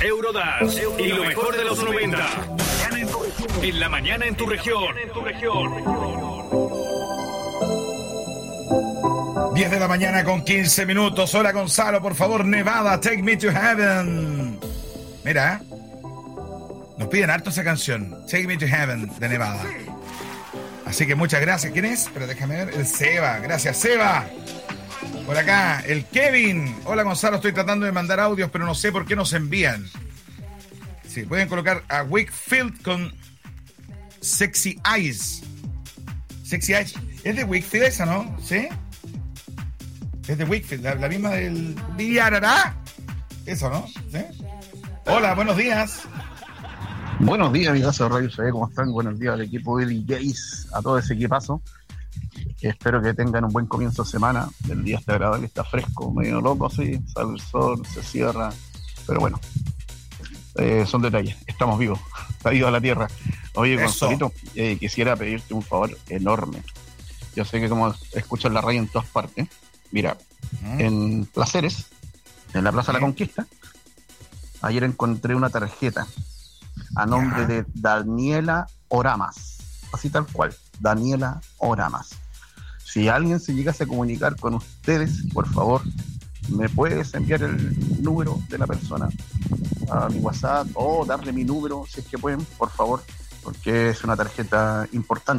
Eurodash y lo mejor de los 90. En la mañana en tu región. 10 de la mañana con 15 minutos. Hola Gonzalo, por favor, Nevada, Take Me to Heaven. Mira, nos piden harto esa canción, Take Me to Heaven, de Nevada. Así que muchas gracias. ¿Quién es? Pero déjame ver, el Seba. Gracias, Seba. Por acá, el Kevin. Hola Gonzalo, estoy tratando de mandar audios, pero no sé por qué nos envían. Sí, pueden colocar a Wakefield con Sexy Eyes. Sexy Eyes. Es de Wakefield esa, ¿no? ¿Sí? Es de Wakefield, la misma del Villarará. Eso, ¿no? ¿Sí? Hola, buenos días. Buenos días, amigos de Radio CD, ¿cómo están? Buenos días al equipo de DJs, a todo ese equipazo. Espero que tengan un buen comienzo de semana. El día está agradable, está fresco, medio loco, sí, sale el sol, se cierra, pero bueno, son detalles, estamos vivos, está viva la tierra. Oye, Gonzalito, quisiera pedirte un favor enorme. Yo sé que como escuchas la radio en todas partes, mira, en Placeres, en la Plaza de la Conquista, ayer encontré una tarjeta a nombre de Daniela Oramas, así tal cual, Daniela Oramas. Si alguien se llegase a comunicar con ustedes, por favor, me puedes enviar el número de la persona a mi WhatsApp o darle mi número, si es que pueden, por favor, porque es una tarjeta importante.